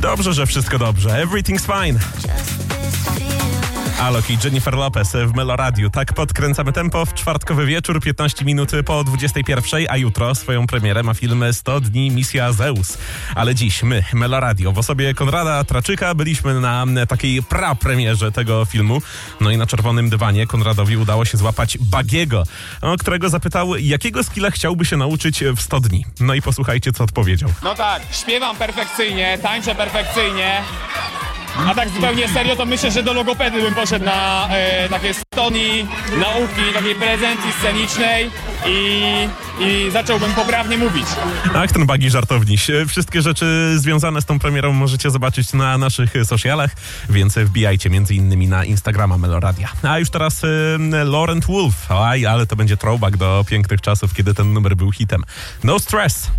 Dobrze, że wszystko dobrze. Everything's fine. Alok i Jennifer Lopez w Meloradiu. Tak podkręcamy tempo w czwartkowy wieczór, 15 minut po 21, a jutro swoją premierę ma film 100 dni Misja Zeus. Ale dziś my, Meloradio, w osobie Konrada Traczyka byliśmy na takiej prapremierze tego filmu. No i na czerwonym dywanie Konradowi udało się złapać Bagiego, którego zapytał, jakiego skilla chciałby się nauczyć w 100 dni. No i posłuchajcie, co odpowiedział. No tak, śpiewam perfekcyjnie, tańczę perfekcyjnie. A tak zupełnie serio, to myślę, że do logopedy bym poszedł na takie 100 dni nauki, takiej prezencji scenicznej i zacząłbym poprawnie mówić. Ach, ten Bagi żartowniś. Wszystkie rzeczy związane z tą premierą możecie zobaczyć na naszych socialach, więc wbijajcie między innymi na Instagrama Meloradia. A już teraz Laurent Wolf. Oj, ale to będzie throwback do pięknych czasów, kiedy ten numer był hitem. No Stress.